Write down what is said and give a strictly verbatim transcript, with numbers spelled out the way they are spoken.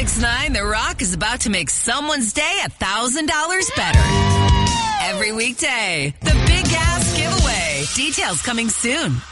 six nine, The Rock is about to make someone's day a thousand dollars better. Every weekday, the Big Gas Giveaway. Details coming soon.